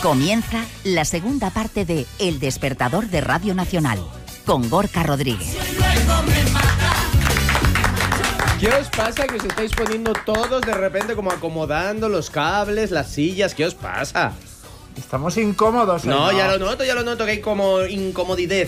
Comienza la segunda parte de El Despertador de Radio Nacional, con Gorka Rodríguez. ¿Qué os pasa que os estáis poniendo todos de repente como acomodando los cables, las sillas? ¿Qué os pasa? Estamos incómodos. No, ya lo noto, que hay como incomodidad.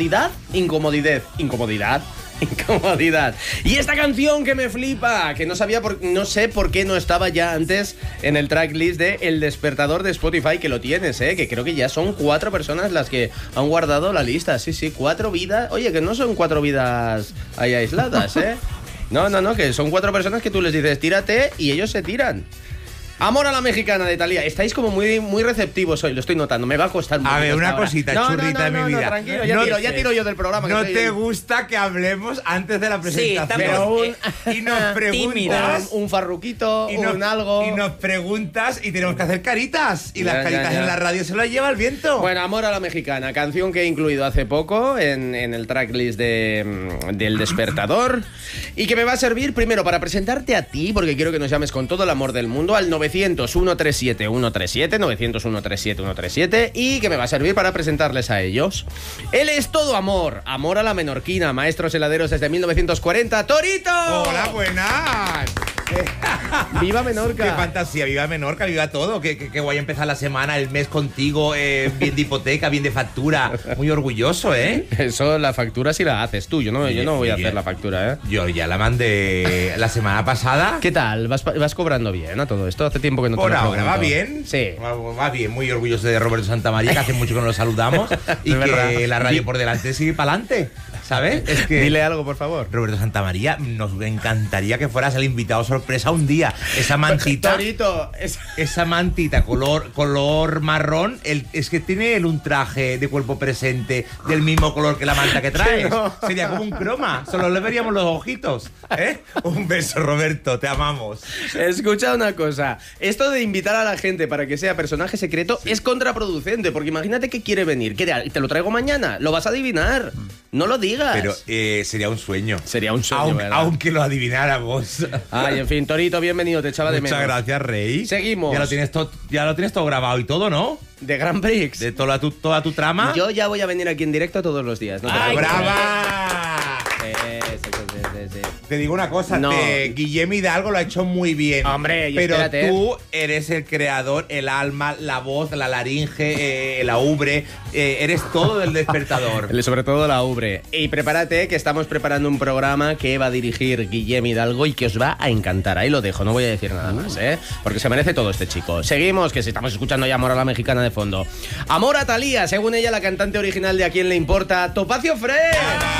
Y esta canción que me flipa, que no sé por qué no estaba ya antes en el tracklist de El Despertador de Spotify, que lo tienes, que creo que ya son 4 personas las que han guardado la lista. Sí, 4 vidas. Oye, que no son 4 vidas ahí aisladas, No, que son 4 personas que tú les dices tírate y ellos se tiran. Amor a la mexicana de Thalía. Estáis como muy receptivos hoy, lo estoy notando. Me va a costar mucho. A ver, una cosita churrita de mi vida. No, tranquilo, ya tiro yo del programa. ¿No te gusta que hablemos antes de la presentación? Sí, y nos preguntas... Un farruquito, algo... Y nos preguntas y tenemos que hacer caritas. Y las caritas en la radio se las lleva el viento. Bueno, Amor a la mexicana, canción que he incluido hace poco en el tracklist del Despertador. Y que me va a servir primero para presentarte a ti, porque quiero que nos llames con todo el amor del mundo, al 900-137-137, 900-137-137, y que me va a servir para presentarles a ellos. Él es todo amor a la menorquina, maestros heladeros desde 1940, ¡Torito! ¡Hola, buenas! ¡Viva Menorca! ¡Qué fantasía! ¡Viva Menorca! ¡Viva todo! ¡Qué guay empezar la semana, el mes contigo! Bien de hipoteca, bien de factura. Muy orgulloso, Eso, la factura sí la haces tú. Yo no voy a hacer la factura, Yo ya la mandé la semana pasada. ¿Qué tal? ¿Vas cobrando bien a todo esto? Hace tiempo que no te Por lo ahora, pregunto. ¿va bien? Sí. Va bien. Muy orgulloso de Roberto Santamaría, que hace mucho que no lo saludamos. Y que la radio por delante sigue para adelante. ¿Sabes? Es que... Dile algo, por favor. Roberto Santamaría, nos encantaría que fueras el invitado sorpresa un día. Esa mantita... Torito, esa mantita color marrón, es que tiene él un traje de cuerpo presente del mismo color que la manta que traes. No. Sería como un croma, solo le veríamos los ojitos. Un beso, Roberto, te amamos. Escucha una cosa, esto de invitar a la gente para que sea personaje secreto es contraproducente, porque imagínate que quiere venir, ¿qué te lo traigo mañana? Lo vas a adivinar, no lo digas. Pero sería un sueño. Sería un sueño, ¿verdad? Aunque lo adivináramos. Ay, en fin, Torito, bienvenido, te echaba de menos. Muchas gracias, Rey. Seguimos. Ya lo tienes todo grabado y todo, ¿no? De Grand Prix. De toda tu trama. Yo ya voy a venir aquí en directo todos los días. ¿No? ¡Ay, brava! Sí. Te digo una cosa, No. Guillem Hidalgo lo ha hecho muy bien. Hombre, pero espérate. tú eres el creador, el alma, la voz, la laringe, la ubre. Eres todo del Despertador. Sobre todo la ubre. Y prepárate, que estamos preparando un programa que va a dirigir Guillem Hidalgo y que os va a encantar. Ahí lo dejo, no voy a decir nada más, porque se merece todo este chico. Seguimos, que si estamos escuchando ya Amor a la mexicana de fondo. Amor a Thalía, según ella, la cantante original de A Quién le importa, Topacio Fresh.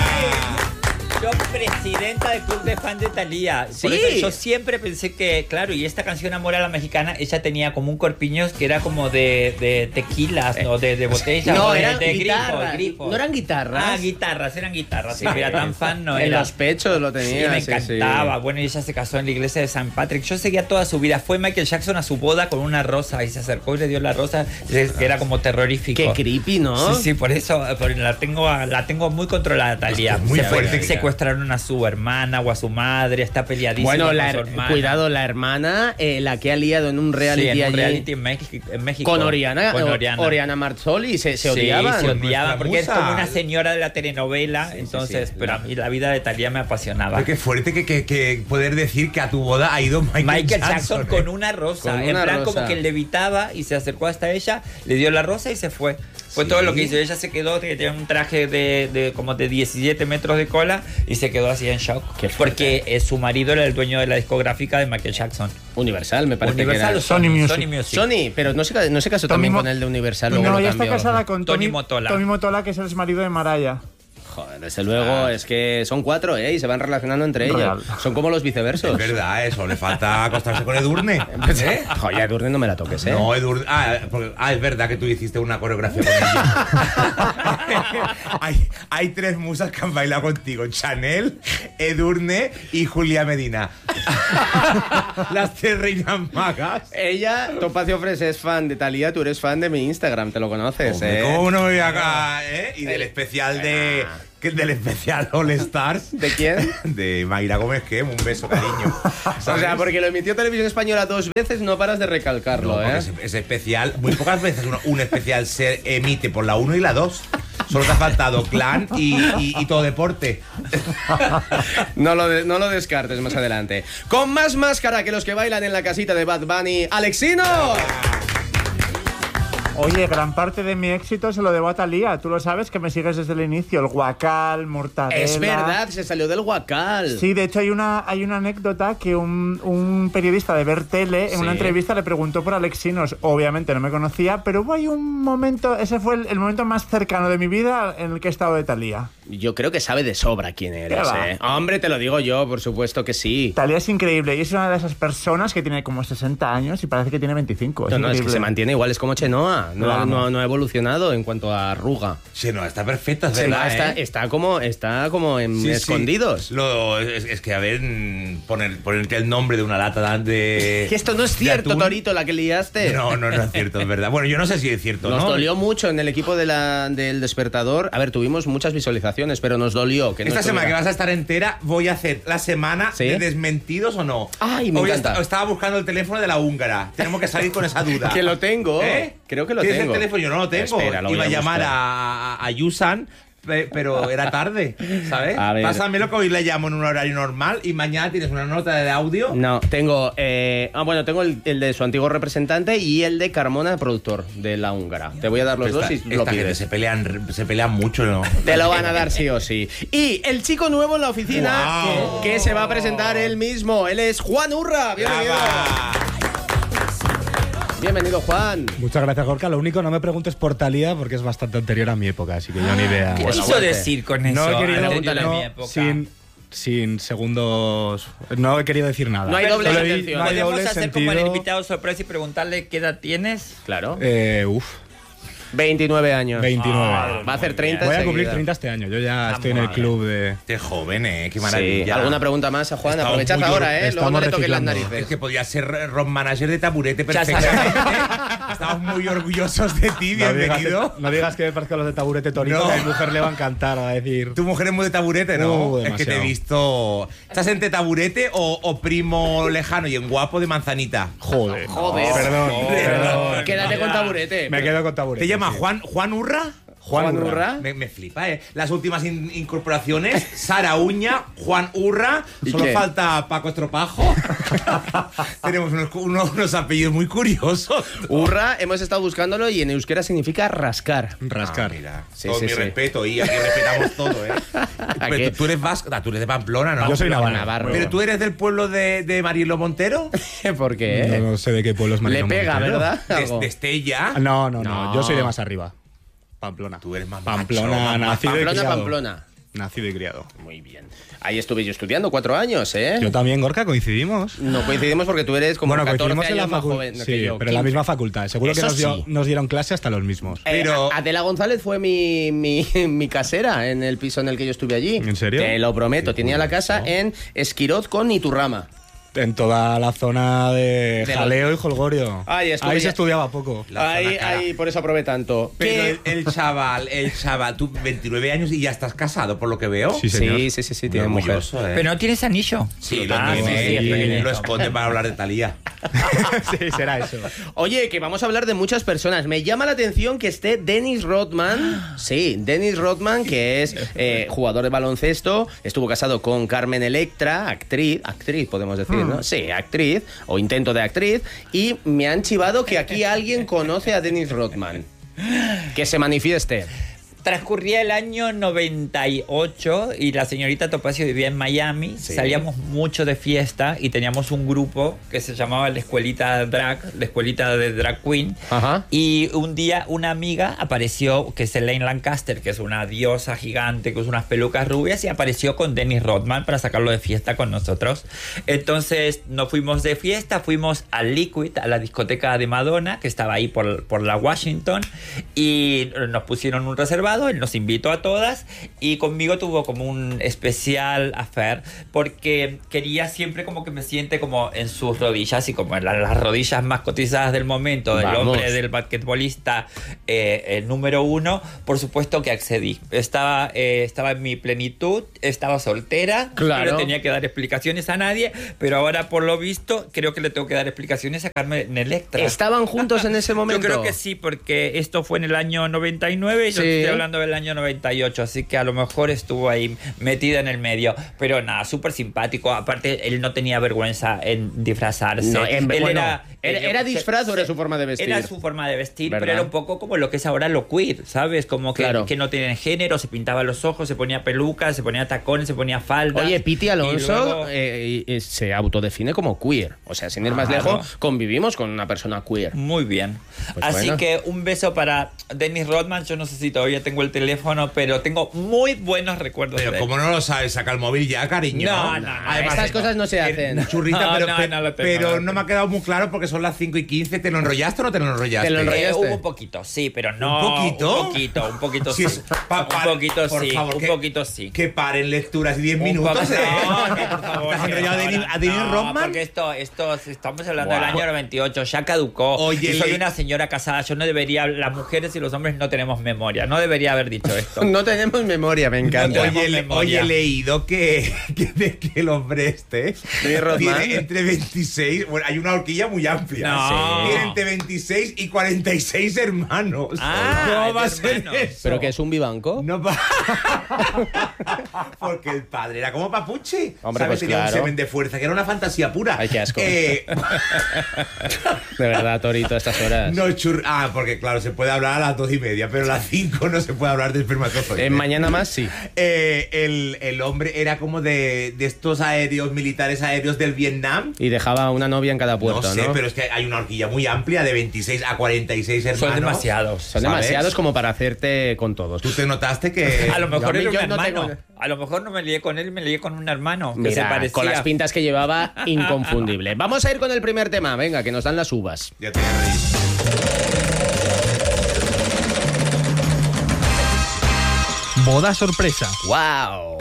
Yo, presidenta del club de fan de Thalía. Sí. Por eso yo siempre pensé que, claro, y esta canción Amor a la mexicana, ella tenía como un corpiño que era como de tequilas, ¿no? De botellas. No, eran eran guitarras. grifos. No eran guitarras. Eran guitarras. Sí, pero era tan fan, no En era. los pechos lo tenía. Sí, me encantaba. Sí. Bueno, y ella se casó en la iglesia de San Patrick. Yo seguía toda su vida. Fue Michael Jackson a su boda con una rosa y se acercó y le dio la rosa, que era como terrorífico. Qué creepy, ¿no? Sí, por eso la tengo muy controlada, Thalía. Muy fuerte. Secuestraron a su hermana o a su madre, está peleadísima Bueno, con su hermana. cuidado, la hermana, la que ha liado en un reality, Sí, en un allí reality en México. con Oriana, Con Oriana Marzoli, se Sí, odiaban. se odiaban porque es musa. como una señora de la telenovela, entonces, sí. pero a mí la vida de Thalía me apasionaba. Pero qué fuerte que poder decir que a tu boda ha ido Michael Jackson con una rosa, Con en una plan rosa. como que levitaba y se acercó hasta ella, le dio la rosa y se fue. Fue Sí. todo lo que hizo. Ella se quedó, que tenía un traje de como de 17 metros de cola y se quedó así en shock. Qué fuerte. Porque su marido era el dueño de la discográfica de Michael Jackson. Universal, me parece Universal que o era. Sony Music. Sony Music. Sony, pero no se casó también Mo- con el de Universal, luego No, lo ella está cambió. casada con Tony Motola. Tony Motola, que es el exmarido de Mariah. Joder, desde luego, es que son 4, y se van relacionando entre ellos. Real. Son como los viceversos. Es verdad, eso. Le falta acostarse con Edurne. Joder, Edurne no me la toques, No, Edurne. Es verdad que tú hiciste una coreografía con ella. hay 3 musas que han bailado contigo: Chanel, Edurne y Julia Medina. Las 3 reinas magas. Ella, Topacio Fresh, es fan de Thalía, tú eres fan de mi Instagram, te lo conoces, Hombre, ¿cómo no me voy acá, Y del especial de que del especial All Stars. ¿De quién? De Mayra Gómez, que un beso, cariño. O sea, porque lo emitió Televisión Española 2 veces, no paras de recalcarlo, No, porque ese especial, muy pocas veces un especial se emite por la 1 y la 2. Solo te ha faltado Clan y todo deporte. No lo descartes más adelante. Con más máscara que los que bailan en la casita de Bad Bunny, ¡Alexino! Oye, gran parte de mi éxito se lo debo a Thalía. Tú lo sabes, que me sigues desde el inicio. El guacal, mortadela... Es verdad, se salió del guacal. Sí, de hecho hay una anécdota que un periodista de Ver Tele en una entrevista le preguntó por Alexinos. Obviamente no me conocía, pero hubo ahí un momento, ese fue el momento más cercano de mi vida en el que he estado de Thalía. Yo creo que sabe de sobra quién eres, Hombre, te lo digo yo, por supuesto que sí. Thalía es increíble y es una de esas personas que tiene como 60 años y parece que tiene 25. No, es que se mantiene igual, es como Chenoa. No ha evolucionado en cuanto a arruga. Chenoa está perfecta, es Chenoa verdad, está como en escondidos. Sí. Es que, a ver, ponerte el nombre de una lata de... Que esto no es cierto, Torito, la que liaste. No es cierto, es verdad. Bueno, yo no sé si es cierto, Nos ¿no? dolió mucho en el equipo del Despertador. A ver, tuvimos muchas visualizaciones, pero nos dolió. Que esta semana que vas a estar entera, voy a hacer la semana de desmentidos o no. Ay, me encanta. Estaba buscando el teléfono de la húngara. Tenemos que salir con esa duda. Que lo tengo. Creo que lo tengo. ¿Tienes el teléfono? Yo no lo tengo. Espera, lo iba a voy a llamar buscar. a Yusan, pero era tarde, ¿sabes? A ver. Pásamelo, que hoy le llamo en un horario normal y mañana tienes una nota de audio. No, tengo tengo el de su antiguo representante y el de Carmona, productor de la húngara. Te voy a dar los dos y lo pides. Se pelean mucho, ¿no? Te lo van a dar sí o sí. Y el chico nuevo en la oficina que se va a presentar él mismo. Él es Juan Urra. Bienvenido. Bienvenido, Juan. Muchas gracias, Gorka. Lo único, no me preguntes por Thalía porque es bastante anterior a mi época, así que yo ni idea. ¿Qué quiso decir con eso? No he querido Anterior a no, mi época. sin segundos. No he querido decir nada. No hay doble Solo intención. no hay ¿Podemos doble hacer sentido. como el invitado sorpresa y preguntarle qué edad tienes? Claro. 29 años. 29. Va a hacer 30 Voy a enseguida. cumplir 30 este año. Yo ya estoy en el club de... Qué joven, qué Sí. maravilla. ¿Alguna pregunta más a Juan? Estamos Aprovechad muy ahora, Luego no estamos le toquen las reciclando. narices. Es que podía ser road manager de Taburete perfectamente. Estamos muy orgullosos de ti, bienvenido. No digas que me parezco a los de Taburete Torito, No. que a mi mujer le va a encantar, va a decir... Tu mujer es muy de Taburete, ¿no? Es que te he demasiado. visto... ¿Estás entre Taburete o primo lejano y en guapo de Manzanita? Joder. Perdón. Quédate con Taburete. Me quedo con Taburete. ¿Te llama sí. Juan Urra? Juan Urra. Me flipa, Las últimas incorporaciones, Sara Uña, Juan Urra, ¿Y solo qué? falta Paco Estropajo. Tenemos unos apellidos muy curiosos. Urra, hemos estado buscándolo y en euskera significa rascar. Rascar. Mira, Sí, todo sí, mi sí. respeto y aquí respetamos todo, ¿A qué? Pero tú eres vasco, tú eres de Pamplona, ¿no? Yo soy navarro. Navarro. Pero tú eres del pueblo de Marielo Montero, ¿Por qué? No sé de qué pueblo es Le Mariano pega, Montero. ¿verdad? Algo. de Estella. No. No. Yo soy de más arriba. Pamplona. Tú eres más Pamplona, macho, más nacido y criado. Pamplona. Nacido y criado. Muy bien. Ahí estuve yo estudiando 4 años, Yo también, Gorka, coincidimos. No coincidimos porque tú eres como 14 coincidimos en la años más facultad. joven que Sí, yo, pero en la 15. misma facultad. Seguro que Eso nos sí. dieron clase hasta los mismos. Pero- Adela González fue mi casera en el piso en el que yo estuve allí. ¿En serio? Te lo prometo. Tenía la casa en Esquiroz con Iturrama. En toda la zona de De Jaleo y Holgorio. Ahí estuve Ahí ya. se estudiaba poco. La zona cara. Ahí, por eso probé tanto. Pero ¿Qué? el chaval, tú 29 años y ya estás casado, por lo que veo. Sí, señor. Sí, tiene mujer. Orgulloso, Pero no tienes anillo. Sí, lo Ah, tiene, sí, es y pequeñito. lo esconde para hablar de Thalía. Sí, será eso. Oye, que vamos a hablar de muchas personas. Me llama la atención que esté Dennis Rodman. Sí, Dennis Rodman, que es jugador de baloncesto. Estuvo casado con Carmen Electra, actriz podemos decir, ¿no? Sí, actriz, o intento de actriz. Y me han chivado que aquí alguien conoce a Dennis Rodman. Que se manifieste. Transcurría el año 98 y la señorita Topacio vivía en Miami. Sí. Salíamos mucho de fiesta y teníamos un grupo que se llamaba la Escuelita Drag, la Escuelita de Drag Queen. Ajá. Y un día una amiga apareció, que es Elaine Lancaster, que es una diosa gigante, que usa unas pelucas rubias, y apareció con Dennis Rodman para sacarlo de fiesta con nosotros. Entonces nos fuimos de fiesta, fuimos al Liquid, a la discoteca de Madonna, que estaba ahí por la Washington, y nos pusieron un reservado invitado, él nos invitó a todas y conmigo tuvo como un especial affair porque quería siempre como que me siente como en sus rodillas y como en las rodillas más cotizadas del momento del hombre, del basquetbolista número 1, por supuesto que accedí. Estaba en mi plenitud, estaba soltera, claro. No tenía que dar explicaciones a nadie, pero ahora por lo visto creo que le tengo que dar explicaciones a Carmen Electra. ¿Estaban juntos en ese momento? Yo creo que sí, porque esto fue en el año 99 y yo estoy hablando del año 98, así que a lo mejor estuvo ahí metida en el medio, pero nada, súper simpático. Aparte, él no tenía vergüenza en disfrazarse. No, él ¿Era disfraz o era su forma de vestir? Era su forma de vestir, ¿verdad? pero era un poco como lo que es ahora lo queer, ¿sabes? Como que, claro. que no tienen género, se pintaba los ojos, se ponía pelucas, se ponía tacones, se ponía faldas. Oye, Piti Alonso luego... se autodefine como queer. O sea, sin ir más lejos, convivimos con una persona queer. Muy bien. Pues así bueno. que un beso para Dennis Rodman. Yo no sé si todavía tengo el teléfono, pero tengo muy buenos recuerdos Pero de él. ¿cómo no lo sabes? Saca el móvil ya, cariño. No. Además, Estas cosas no se hacen. Churrita, No, pero, no lo tengo, pero no no me ha quedado muy claro porque son las 5:15. ¿Te lo enrollaste o no te lo enrollaste? Te lo enrollaste. Hubo un poquito, sí, pero no. ¿Un poquito? Un poquito Si sí. es- Un poquito por sí. favor, Un poquito sí. Que paren lecturas y 10 Un minutos. poco- ¿Eh? No, por favor. ¿Te has que enrollado no, a Dennis no, Rodman? Porque esto estamos hablando Wow. del año 98, ya caducó. Oye, y soy una señora casada, yo no debería, las mujeres y los hombres no tenemos memoria, no debería haber dicho esto. No tenemos memoria, me encanta. tenemos Oye, memoria. he leído que el hombre Dennis Rodman. tiene entre 26... Bueno, hay una horquilla muy amplia. No. Tiene entre 26 y 46 hermanos. Ah, ¿Cómo va a es ser hermanos. eso? ¿Pero que es un vivanco? No porque el padre era como Papuchi. Hombre, ¿Sabes? pues Tenía claro. un semen de fuerza, que era una fantasía pura. Ay, qué asco. De verdad, Torito, a estas horas. No, porque claro, se puede hablar a las 2:30, pero a las 5 no se puede hablar de espermatozoides. Mañana más, sí. El hombre era como de estos aéreos, militares aéreos del Vietnam. Y dejaba una novia en cada puerto, No ¿no? sé, pero es que hay una horquilla muy amplia de 26 a 46 hermanos. Son demasiados. Son ¿sabes? demasiados como para hacerte con todos. Tú te notaste que... A lo mejor yo era un no hermano. tengo- A lo mejor no me lié con él, me lié con un hermano que se Mira, parecía. con las pintas que llevaba, inconfundible. Vamos a ir con el primer tema, venga, que nos dan las uvas. Ya te reís. Boda sorpresa. ¡Wow!